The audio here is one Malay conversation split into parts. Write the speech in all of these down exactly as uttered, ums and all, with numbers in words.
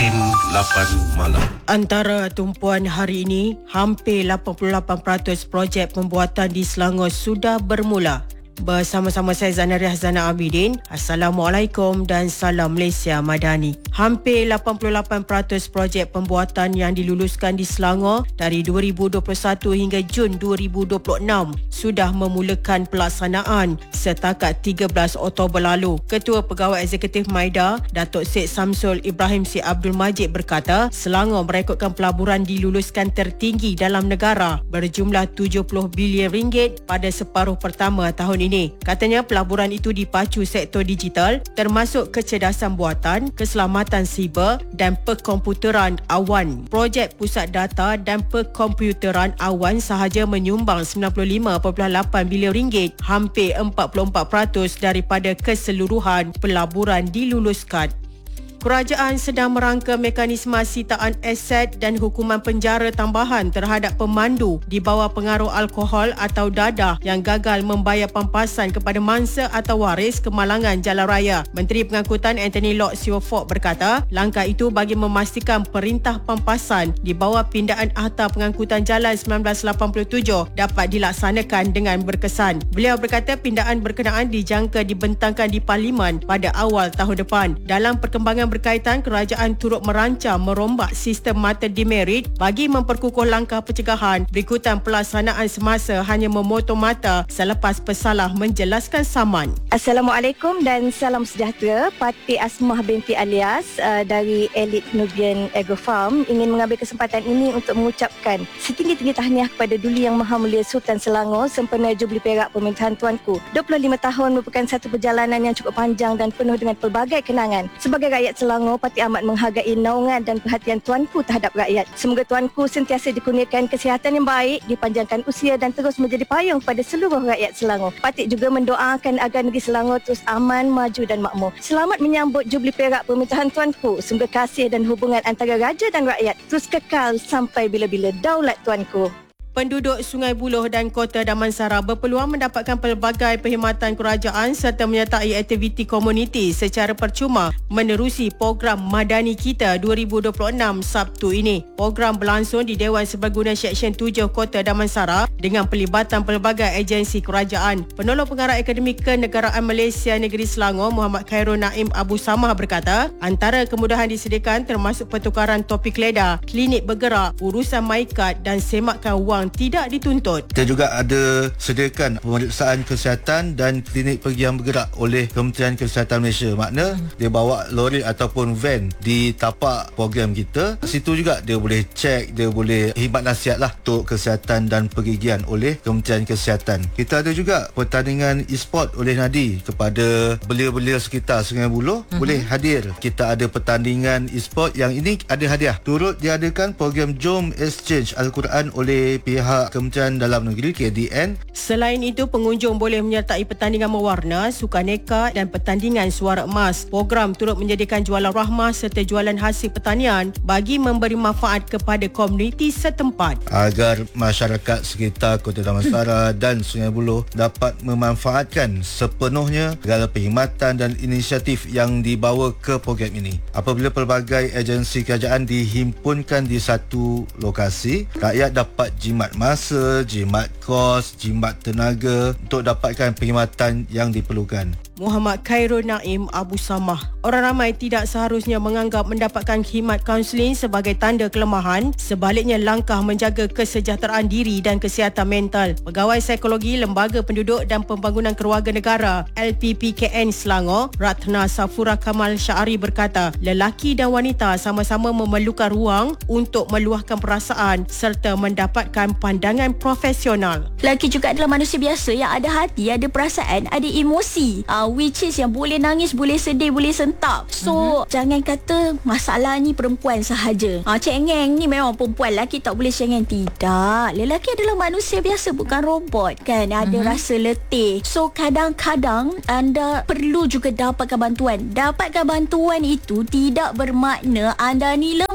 Tim lapan Malam. Antara tumpuan hari ini, hampir lapan puluh lapan peratus projek pembuatan di Selangor sudah bermula. Bersama-sama saya Zana Riazana Abidin. Assalamualaikum dan salam Malaysia Madani. Hampir lapan puluh lapan peratus projek pembuatan yang diluluskan di Selangor dari dua ribu dua puluh satu hingga Jun dua ribu dua puluh enam sudah memulakan pelaksanaan setakat tiga belas Oktober lalu. Ketua Pegawai Eksekutif MIDA, Datuk Seri Samsul Ibrahim Sri Abdul Majid berkata, Selangor merekodkan pelaburan diluluskan tertinggi dalam negara berjumlah tujuh puluh bilion ringgit pada separuh pertama tahun ini. Katanya pelaburan itu dipacu sektor digital termasuk kecerdasan buatan, keselamatan siber dan perkomputeran awan. Projek pusat data dan perkomputeran awan sahaja menyumbang sembilan puluh lima perpuluhan lapan bilion ringgit, hampir empat puluh empat peratus daripada keseluruhan pelaburan diluluskan. Kerajaan sedang merangka mekanisme sitaan aset dan hukuman penjara tambahan terhadap pemandu di bawah pengaruh alkohol atau dadah yang gagal membayar pampasan kepada mangsa atau waris kemalangan jalan raya. Menteri Pengangkutan Anthony Lok Siofok berkata, langkah itu bagi memastikan perintah pampasan di bawah pindaan Akta Pengangkutan Jalan sembilan belas lapan puluh tujuh dapat dilaksanakan dengan berkesan. Beliau berkata pindaan berkenaan dijangka dibentangkan di Parlimen pada awal tahun depan. Dalam perkembangan berkaitan, kerajaan turut merancang merombak sistem mata demerit bagi memperkukuh langkah pencegahan berikutan pelaksanaan semasa hanya memotong mata selepas pesalah menjelaskan saman. Assalamualaikum dan salam sejahtera. Parti Asmah binti Alias uh, dari Elite Nubian Agro Farm ingin mengambil kesempatan ini untuk mengucapkan setinggi-tinggi tahniah kepada Duli Yang Maha Mulia Sultan Selangor sempena Jubli Perak Pemerintahan Tuanku. dua puluh lima tahun merupakan satu perjalanan yang cukup panjang dan penuh dengan pelbagai kenangan. Sebagai rakyat Selangor, Parti amat menghargai naungan dan perhatian Tuanku terhadap rakyat. Semoga Tuanku sentiasa dikurniakan kesihatan yang baik, dipanjangkan usia dan terus menjadi payung pada seluruh rakyat Selangor. Parti juga mendoakan agar negeri Selangor terus aman, maju dan makmur. Selamat menyambut Jubli Perak Pemerintahan Tuanku. Semoga kasih dan hubungan antara raja dan rakyat terus kekal sampai bila-bila daulat Tuanku. Penduduk Sungai Buloh dan Kota Damansara berpeluang mendapatkan pelbagai perkhidmatan kerajaan serta menyertai aktiviti komuniti secara percuma menerusi program Madani Kita dua ribu dua puluh enam Sabtu ini. Program berlangsung di Dewan Serbaguna Seksyen tujuh Kota Damansara dengan pelibatan pelbagai agensi kerajaan. Penolong Pengarah Akademik Kenegaraan Malaysia Negeri Selangor, Muhammad Khairul Naim Abu Samah berkata, antara kemudahan disediakan termasuk pertukaran topik leda, klinik bergerak, urusan MyCard dan semakkan wang tidak dituntut. Kita juga ada sediakan pemeriksaan kesihatan dan klinik pergi yang bergerak oleh Kementerian Kesihatan Malaysia. Makna hmm. dia bawa lori ataupun van di tapak program kita. Situ juga dia boleh cek, dia boleh khidmat nasihat lah untuk kesihatan dan pergigian oleh Kementerian Kesihatan. Kita ada juga pertandingan e-sport oleh Nadi kepada belia-belia sekitar Sungai Buloh hmm. boleh hadir. Kita ada pertandingan e-sport yang ini ada hadiah. Turut diadakan program Jom Exchange Al-Quran oleh pihak Kementerian Dalam Negeri K D N. Selain itu, pengunjung boleh menyertai pertandingan mewarna, sukaneka dan pertandingan suara emas. Program turut menyediakan jualan rahmah serta jualan hasil pertanian bagi memberi manfaat kepada komuniti setempat. Agar masyarakat sekitar Kota Damansara dan Sungai Buloh dapat memanfaatkan sepenuhnya segala perkhidmatan dan inisiatif yang dibawa ke program ini. Apabila pelbagai agensi kerajaan dihimpunkan di satu lokasi, rakyat dapat jimat masa, jimat kos, jimat tenaga untuk dapatkan perkhidmatan yang diperlukan. Muhammad Khairul Naim Abu Samah. Orang ramai tidak seharusnya menganggap mendapatkan khidmat kaunseling sebagai tanda kelemahan. Sebaliknya, langkah menjaga kesejahteraan diri dan kesihatan mental. Pegawai Psikologi Lembaga Penduduk dan Pembangunan Keluarga Negara L P P K N Selangor, Ratna Safura Kamal Syari berkata, lelaki dan wanita sama-sama memerlukan ruang untuk meluahkan perasaan serta mendapatkan pandangan profesional. Lelaki juga adalah manusia biasa yang ada hati, ada perasaan, ada emosi. Uh, which is yang boleh nangis, boleh sedih, boleh sentak. So uh-huh. jangan kata masalah ni perempuan sahaja. Ah, cengeng ni memang perempuan, lelaki tak boleh cengeng. Tidak, lelaki adalah manusia biasa, bukan robot kan. Ada uh-huh. rasa letih. So kadang-kadang anda perlu juga dapatkan bantuan. Dapatkan bantuan itu tidak bermakna anda ni lemah.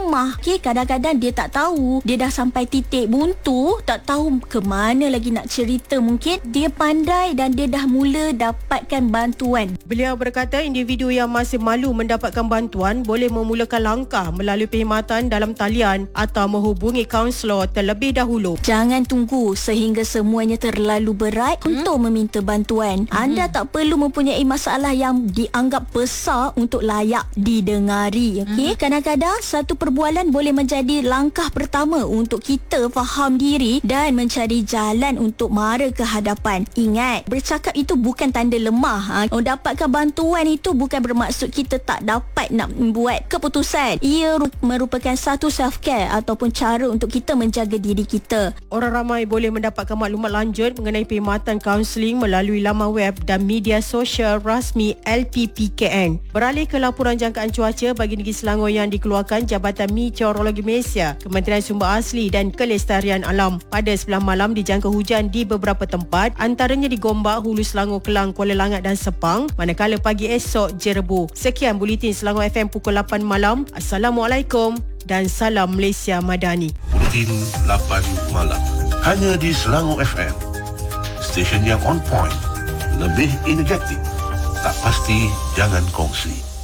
lemah. Okay, kadang-kadang dia tak tahu, dia dah sampai titik buntu, tak tahu ke mana lagi nak cerita. Mungkin dia pandai dan dia dah mula dapatkan bantuan. Beliau berkata individu yang masih malu mendapatkan bantuan boleh memulakan langkah melalui perkhidmatan dalam talian atau menghubungi kaunselor terlebih dahulu. Jangan tunggu sehingga semuanya terlalu berat hmm? untuk meminta bantuan. Hmm. Anda tak perlu mempunyai masalah yang dianggap besar untuk layak didengari. Okay? Hmm. Kadang-kadang satu perbualan boleh menjadi langkah pertama untuk kita faham diri dan mencari jalan untuk mara ke hadapan. Ingat, bercakap itu bukan tanda lemah. Ha? Dapatkan bantuan itu bukan bermaksud kita tak dapat nak buat keputusan. Ia merupakan satu self-care ataupun cara untuk kita menjaga diri kita. Orang ramai boleh mendapatkan maklumat lanjut mengenai perkhidmatan kaunseling melalui laman web dan media sosial rasmi L P P K N. Beralih ke laporan jangkaan cuaca bagi negeri Selangor yang dikeluarkan Jabatan Meteorologi Malaysia, Kementerian Sumber Asli dan Kelestarian Alam. Pada sebelah malam dijangka hujan di beberapa tempat, antaranya di Gombak, Hulu Selangor, Kelang, Kuala Langat dan Sepang, manakala pagi esok Jerebu. Sekian Buletin Selangor F M pukul lapan malam. Assalamualaikum dan salam Malaysia Madani. Buletin lapan malam. Hanya di Selangor F M. Stesen yang on point. Lebih energetik. Tak pasti jangan kongsi.